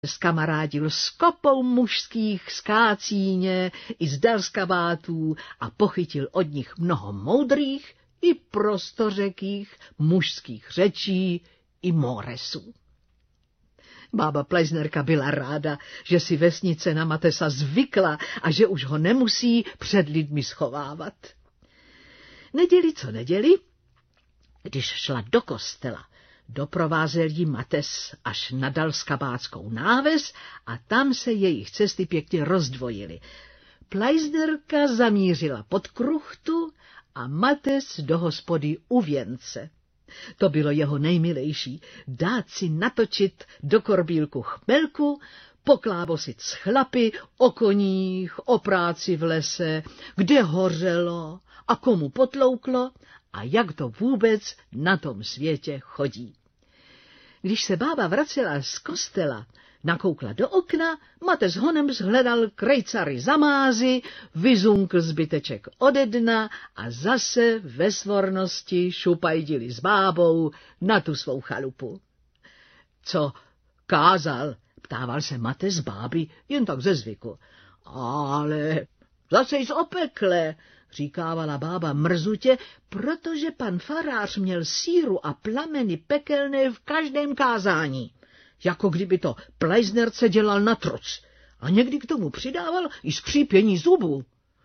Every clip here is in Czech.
zkamarádil s kopou mužských z Kácíně i z Dalskabátů a pochytil od nich mnoho moudrých i prostořekých mužských řečí i móresů. Bába Plejsnerka byla ráda, že si vesnice na Matesa zvykla a že už ho nemusí před lidmi schovávat. Neděli co neděli, když šla do kostela, doprovázel jí Mates až na Dalskabátskou náves a tam se jejich cesty pěkně rozdvojily. Plejsnerka zamířila pod kruchtu a Mates do hospody u věnce. To bylo jeho nejmilejší, dát si natočit do korbílku chmelku, poklábosit s chlapy o koních, o práci v lese, kde hořelo a komu potlouklo a jak to vůbec na tom světě chodí. Když se bába vracela z kostela, nakoukla do okna, Mates honem zhledal krejcary za mázy, vyzunkl zbyteček ode dna a zase ve svornosti šupajdili s bábou na tu svou chalupu. Co kázal, ptával se Mates báby jen tak ze zvyku. Ale zase jsi opekle, říkávala bába mrzutě, protože pan farář měl síru a plameny pekelné v každém kázání, jako kdyby to Plejsnerce dělal na truc a někdy k tomu přidával i skřípění zubů.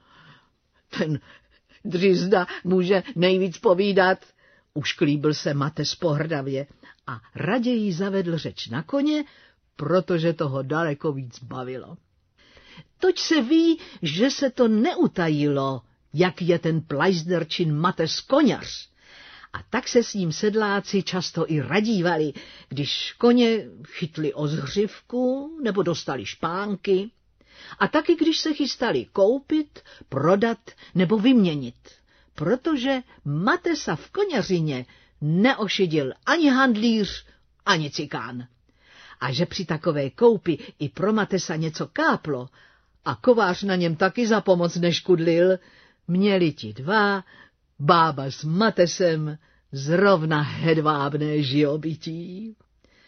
Ten dřízda může nejvíc povídat, ušklíbil se Mates pohrdavě a raději zavedl řeč na koně, protože toho daleko víc bavilo. Toť se ví, že se to neutajilo, jak je ten Plejsnerčin Mates koňař. A tak se s ním sedláci často i radívali, když koně chytli o zhřivku nebo dostali špánky. A taky když se chystali koupit, prodat nebo vyměnit, protože Matesa v koněřině neošidil ani handlíř, ani cikán. A že při takové koupi i pro Matesa něco káplo a kovář na něm taky za pomoc neškudlil, měli ti dva, bába s Matesem, zrovna hedvábné živobytí.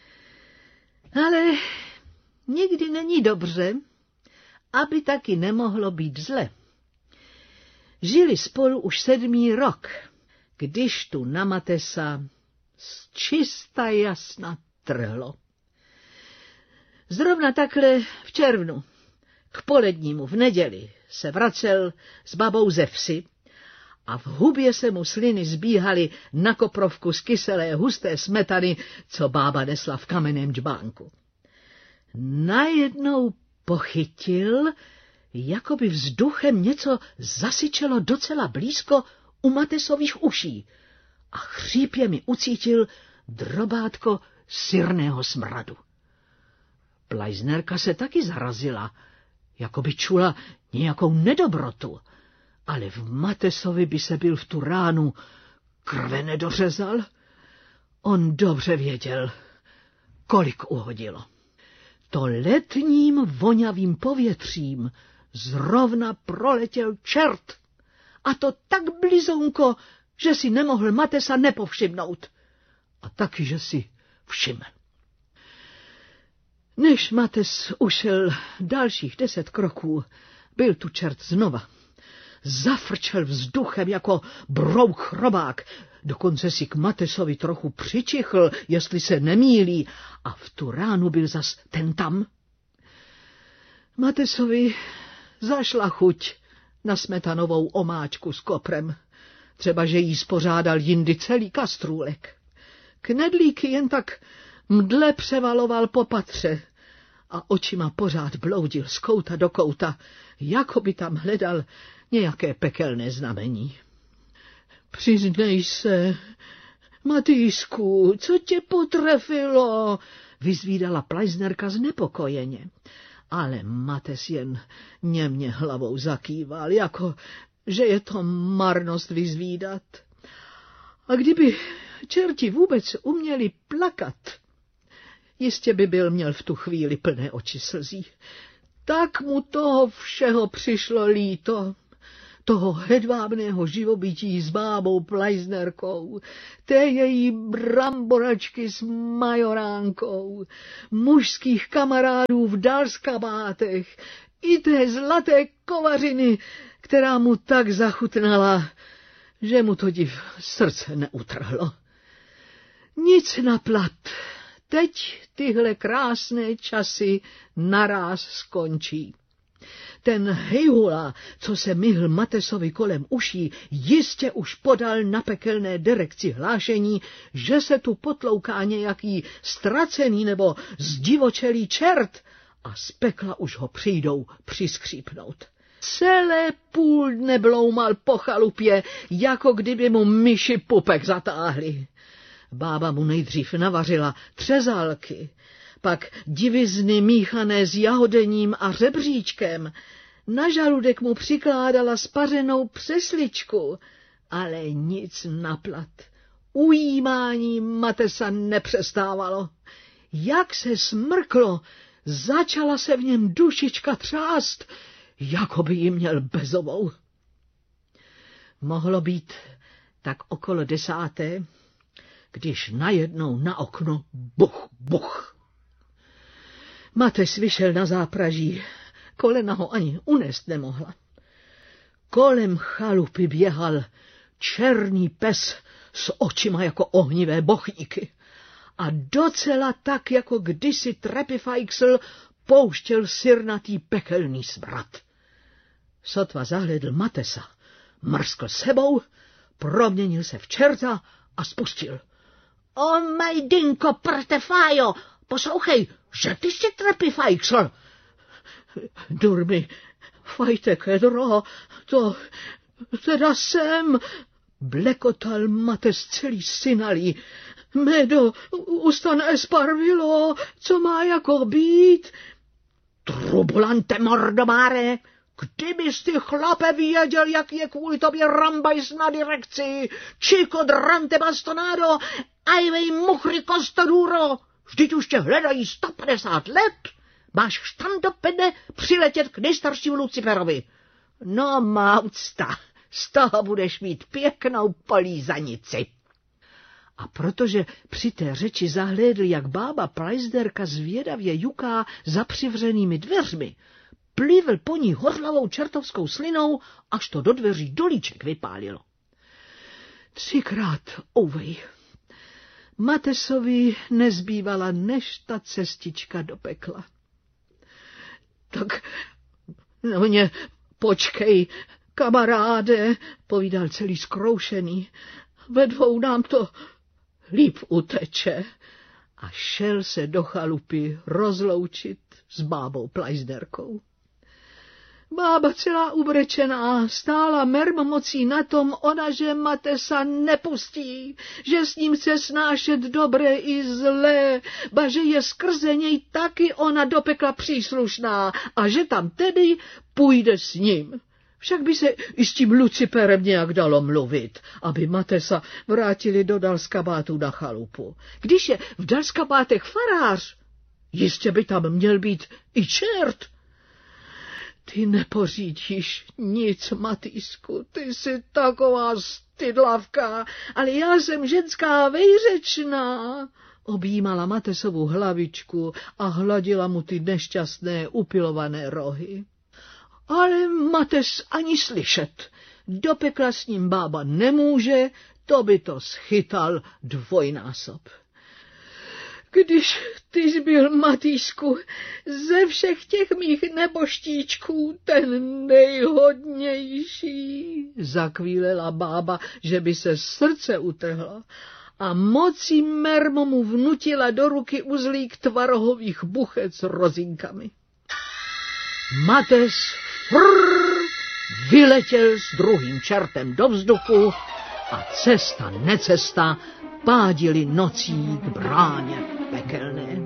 Ale nikdy není dobře, aby taky nemohlo být zle. Žili spolu už 7. rok, když tu na Matesa čista jasna trhlo. Zrovna takhle v červnu, k polednímu v neděli, se vracel s babou ze vsi a v hubě se mu sliny zbíhaly na koprovku z kyselé husté smetany, co bába nesla v kamenném džbánku. Najednou pochytil, jako by vzduchem něco zasyčelo docela blízko u Matesových uší a chřípě mi ucítil drobátko syrného smradu. Plejsnerka se taky zarazila, jako by čula nějakou nedobrotu, ale v Matesovi by se byl v tu ránu krve nedořezal. On dobře věděl, kolik uhodilo. To letním vonavým povětřím zrovna proletěl čert, a to tak blizonko, že si nemohl Matesa nepovšimnout. A taky, že si všiml. Než Mates ušel dalších 10 kroků, byl tu čert znova. Zafrčel vzduchem jako brouk chrobák, dokonce si k Matesovi trochu přičichl, jestli se nemýlí, a v tu ránu byl zas ten tam. Matesovi zašla chuť na smetanovou omáčku s koprem, třeba že jí spořádal jindy celý kastrůlek. Knedlíky jen tak mdle převaloval po patře a očima pořád bloudil z kouta do kouta, jako by tam hledal nějaké pekelné znamení. Přiznej se, Matýsku, co tě potrefilo? Vyzvídala Plejsnerka znepokojeně. Ale Mates jen němě hlavou zakýval, jako že je to marnost vyzvídat. A kdyby čerti vůbec uměli plakat, jistě by měl v tu chvíli plné oči slzí. Tak mu toho všeho přišlo líto. toho hedvábného živobytí s bábou Pleisnerkou, té její bramboračky s majoránkou, mužských kamarádů v Dalskabátech i té zlaté kovařiny, která mu tak zachutnala, že mu to div srdce neutrhlo. Nic na plat. Teď tyhle krásné časy naráz skončí. Ten hejhula, co se myhl Matesovi kolem uší, jistě už podal na pekelné direkci hlášení, že se tu potlouká nějaký ztracený nebo zdivočelý čert a z pekla už ho přijdou přiskřípnout. Celé půl dne bloumal po chalupě, jako kdyby mu myši pupek zatáhli. Bába mu nejdřív navařila třezálky, pak divizny míchané s jahodením a řebříčkem. Na žaludek mu přikládala spařenou přesličku, ale nic na plat. Ujímání Matesa nepřestávalo. Jak se smrklo, začala se v něm dušička třást, jako by ji měl bezovou. Mohlo být tak okolo 10, když najednou na okno buch, buch. Mates vyšel na zápraží, kolena ho ani unést nemohla. Kolem chalupy běhal černý pes s očima jako ohnivé bochníky a docela tak, jako kdysi Trepifajksl pouštěl sirnatý pekelný smrad. Sotva zahledl Matesa, mrskl sebou, proměnil se v čerta a spustil. O majdinko prtefájo, poslouchej, že ty jsi Trepifajksl. Durmi, fajte kedro, to teda jsem, blekotal Mates celý synalý. Medo, ustan esparvilo, co má jako být? Trubulante mordomáre, kdybys ty chlape věděl, jak je kvůli tobě rambajs na direkci, chico drante bastonado, ajvej muchry kostoduro, vždyť už tě hledají 150 let, máš štandopede přiletět k nejstaršímu Luciferovi. No má úcta, z toho budeš mít pěknou polízanici. A protože při té řeči zahlédl, jak bába Pleisnerka zvědavě juká za přivřenými dveřmi, plivl po ní hořlavou čertovskou slinou, až to do dveří dolíček vypálilo. 3krát ouvej. Matesovi nezbývala než ta cestička do pekla. Tak no mě počkej, kamaráde, povídal celý zkroušený, ve dvou nám to líp uteče. A šel se do chalupy rozloučit s bábou Pleisnerkou. Bába celá ubrečená stála mermomocí na tom, ona, že Matesa nepustí, že s ním chce snášet dobré i zlé, ba že je skrze něj taky ona do pekla příslušná a že tam tedy půjde s ním. Však by se i s tím Luciferem nějak dalo mluvit, aby Matesa vrátili do Dalskabátů na chalupu. Když je v Dalskabátech farář, jistě by tam měl být i čert. Ty nepořídíš nic, Matýsku, ty jsi taková stydlavka, ale já jsem ženská vejřečná. Objímala Matesovu hlavičku a hladila mu ty nešťastné upilované rohy. Ale Mates ani slyšet. Do pekla s ním bába nemůže, to by to schytal dvojnásob. Když ty jsi byl, Matýsku, ze všech těch mých neboštíčků ten nejhodnější, zakvílela bába, že by se srdce utrhlo, a mocí mermo mu vnutila do ruky uzlík tvarohových buchet s rozinkami. Mates vyletěl s druhým čertem do vzduchu a cesta necesta pádili nocí k bráně pekelné.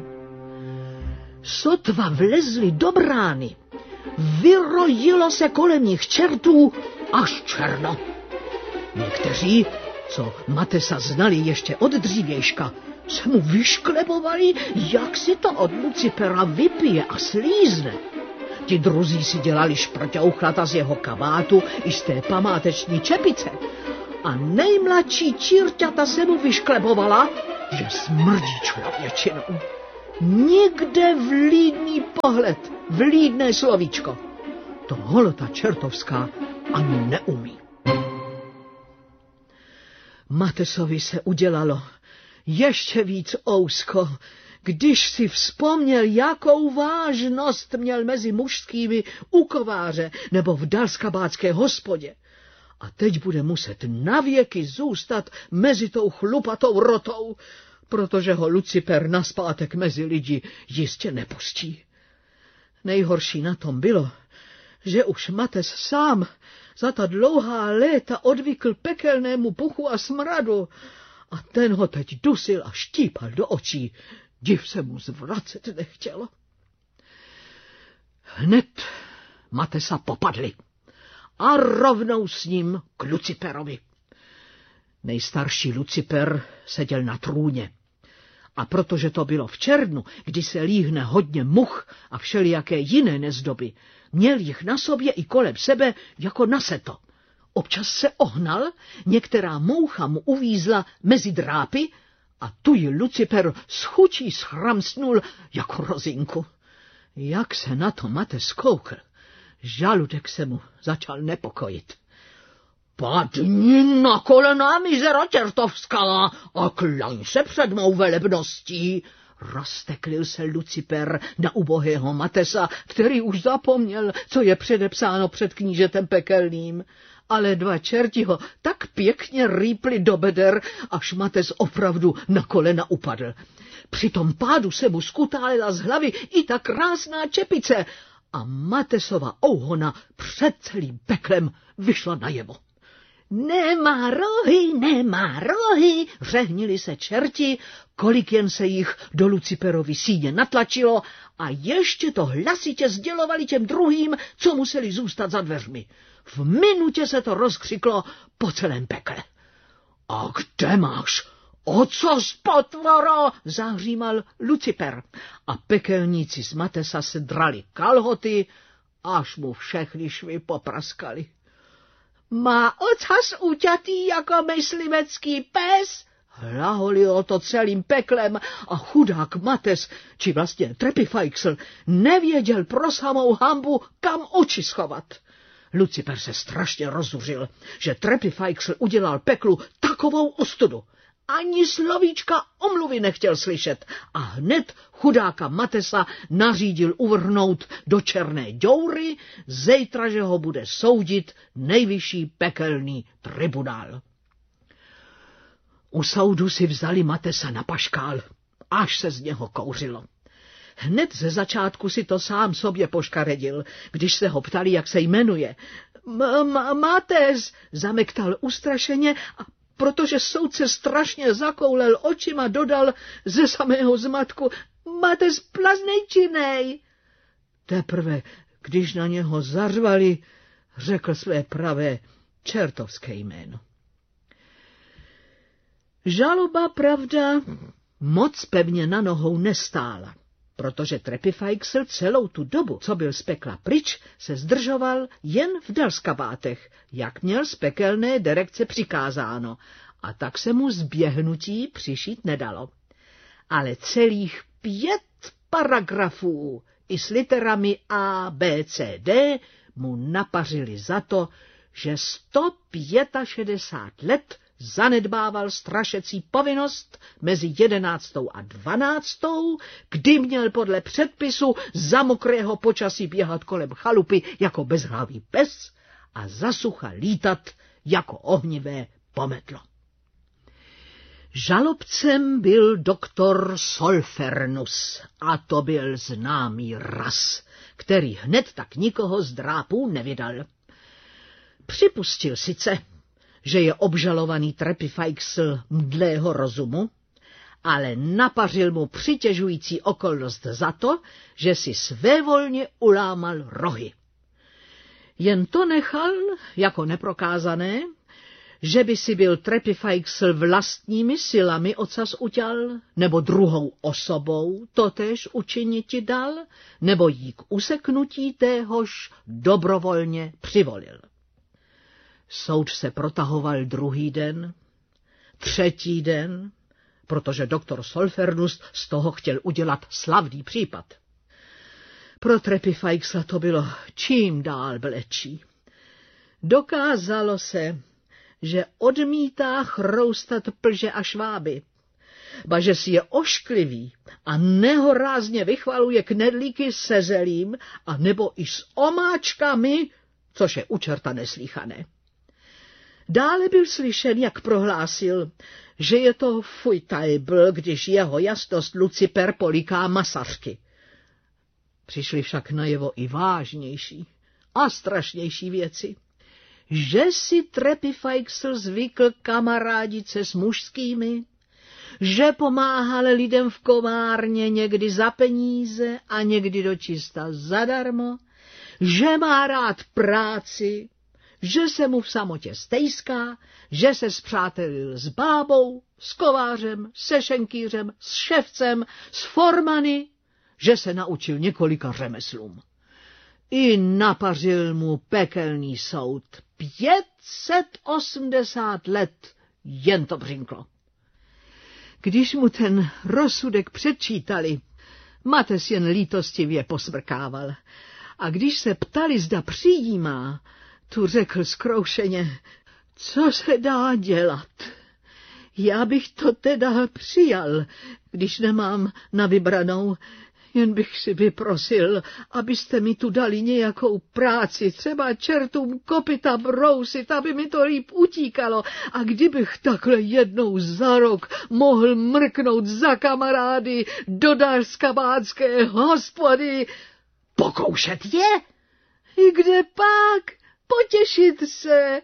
Sotva vlezli do brány, vyrojilo se kolem nich čertů až černo. Někteří, co Matesa znali ještě od dřívějška, se mu vyšklebovali, jak si to od Lucifera vypije a slízne. Ti druzí si dělali šprťouchlata z jeho kabátu i z té památeční čepice. A nejmladší čírťata se mu vyšklebovala, že smrdí člověčinou. Nikde vlídný pohled, vlídné slovíčko. To holota čertovská ani neumí. Matesovi se udělalo ještě víc ousko, když si vzpomněl, jakou vážnost měl mezi mužskými u kováře nebo v dalskabátské hospodě. A teď bude muset navěky zůstat mezi tou chlupatou rotou, protože ho Luciper nazpátek mezi lidi jistě nepustí. Nejhorší na tom bylo, že už Mates sám za ta dlouhá léta odvykl pekelnému puchu a smradu a ten ho teď dusil a štípal do očí. Div se mu zvracet nechtělo. Hned Matesa popadli a rovnou s ním k Luciperovi. Nejstarší Luciper seděl na trůně. A protože to bylo v červnu, kdy se líhne hodně much a všelijaké jiné nezdoby, měl jich na sobě i kolem sebe jako na seto. Občas se ohnal, některá moucha mu uvízla mezi drápy a tu ji Luciper s chučí schramsnul jako rozinku. Jak se na to Mates koukl, žaludek se mu začal nepokojit. Padni na kolena, mizero čertovská, a klaň se před mou velebností, rozteklil se Luciper na ubohého Matesa, který už zapomněl, co je předepsáno před knížetem pekelným. Ale dva čerti ho tak pěkně rýpli do beder, až Mates opravdu na kolena upadl. Při tom pádu se mu skutálila z hlavy i ta krásná čepice a Matesova ouhona před celým peklem vyšla najevo. Nemá rohy, řehnili se čerti, kolik jen se jich do Luciperovy síně natlačilo a ještě to hlasitě sdělovali těm druhým, co museli zůstat za dveřmi. V minutě se to rozkřiklo po celém pekle. A kde máš? Ocos, potvoro, zahřímal Luciper a pekelníci z Matesa se drali kalhoty, až mu všechny švy popraskali. Má ocas uťatý jako myslivecký pes, hlaholilo to celým peklem a chudák Mates, či vlastně Trepifajksl, nevěděl pro samou hanbu, kam oči schovat. Luciper se strašně rozuřil, že Trepifajksl udělal peklu takovou ostudu. Ani slovíčka omluvy nechtěl slyšet a hned chudáka Matesa nařídil uvrhnout do černé děury, zítra, že ho bude soudit nejvyšší pekelný tribunál. U soudu si vzali Matesa na paškál, až se z něho kouřilo. Hned ze začátku si to sám sobě poškaredil, když se ho ptali, jak se jmenuje. Mates, zamektal ustrašeně a protože soudce strašně zakoulel očima, dodal ze samého zmatku: Mates plaznejčinej. Teprve, když na něho zařvali, řekl své pravé čertovské jméno. Žaloba, pravda, moc pevně na nohou nestála, protože Trepifajksl celou tu dobu, co byl z pekla pryč, se zdržoval jen v dalskabátech, jak měl z pekelné direkce přikázáno, a tak se mu zběhnutí přišít nedalo. Ale celých 5 paragrafů i s literami A, B, C, D mu napařili za to, že 165 let zanedbával strašecí povinnost mezi 11. a 12., kdy měl podle předpisu za mokrého počasí běhat kolem chalupy jako bezhlavý pes a za sucha lítat jako ohnivé pomedlo. Žalobcem byl doktor Solfernus a to byl známý ras, který hned tak nikoho z drápů nevydal. Připustil sice, že je obžalovaný Trepifajksl mdlého rozumu, ale napařil mu přitěžující okolnost za to, že si svévolně ulámal rohy. Jen to nechal jako neprokázané, že by si byl Trepifajksl vlastními silami ocas uťal, nebo druhou osobou totéž učiniti dal, nebo jí k useknutí téhož dobrovolně přivolil. Soud se protahoval druhý den, třetí den, protože doktor Solfernus z toho chtěl udělat slavný případ. Pro Trepifajksla to bylo čím dál vlečí. Dokázalo se, že odmítá chroustat plže a šváby, ba že si je ošklivý a nehorázně vychvaluje knedlíky se zelím a nebo i s omáčkami, což je u čerta neslíchané. Dále byl slyšen, jak prohlásil, že je to fujtajbl, když jeho jasnost Luciper poliká masařky. Přišly však najevo i vážnější a strašnější věci. Že si Trepifajksl zvykl kamarádit se s mužskými, že pomáhal lidem v kovárně někdy za peníze a někdy dočista zadarmo, že má rád práci, že se mu v samotě stejská, že se spřátelil s bábou, s kovářem, se šenkýřem, s ševcem, s formany, že se naučil několika řemeslům. I napařil mu pekelný soud. 580 let jen to břinklo. Když mu ten rozsudek předčítali, Mates jen lítostivě posmrkával. A když se ptali, zda přijímá, tu řekl zkroušeně, co se dá dělat. Já bych to teda přijal, když nemám na vybranou, jen bych si vyprosil, abyste mi tu dali nějakou práci, třeba čertům kopyta brousit, aby mi to líp utíkalo. A kdybych takhle jednou za rok mohl mrknout za kamarády do darskabátské hospody, pokoušet je? I kde pak? Potěšit se.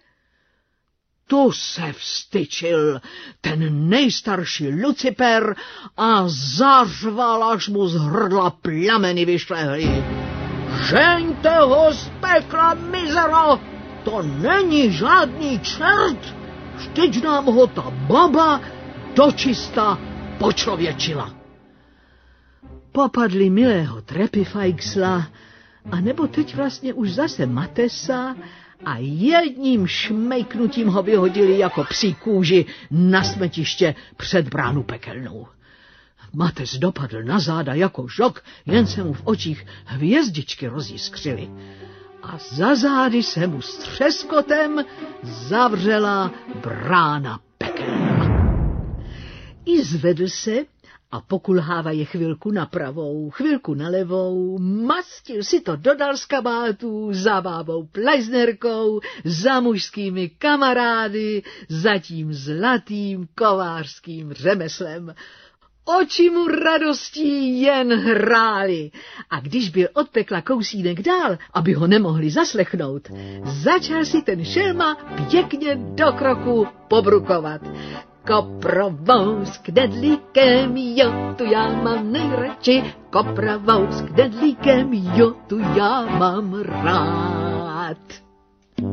Tu se vstyčil ten nejstarší Luciper a zařval, až mu z hrdla plameny vyšlehly. Žeňte ho z pekla, mizero! To není žádný čert! Vždyť nám ho ta baba dočista počlověčila. Popadli milého Trepifajksla, a nebo teď vlastně už zase Matesa, a jedním šmejknutím ho vyhodili jako psí kůži na smetiště před bránu pekelnou. Mates dopadl na záda jako žok, jen se mu v očích hvězdičky rozjiskřily. A za zády se mu s třeskotem zavřela brána pekelná. I zvedl se a pokulhává je chvilku na pravou, chvilku na levou, mastil si to do dalskabátů za bábou Plejsnerkou, za mužskými kamarády, za tím zlatým kovářským řemeslem. Oči mu radostí jen hrály a když byl od pekla kousínek dál, aby ho nemohli zaslechnout, začal si ten šelma pěkně do kroku pobrukovat. Koprovou s knedlíkem, jo, tu já mám nejradši, koprovou s knedlíkem, jo, tu já mám rád.